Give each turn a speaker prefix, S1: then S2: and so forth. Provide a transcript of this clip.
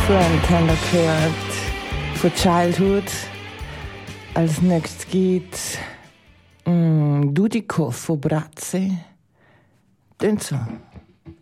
S1: Friend haben wir gehört, von Childhood. Als nächstes geht Dudikoff von Bratze. Dann so.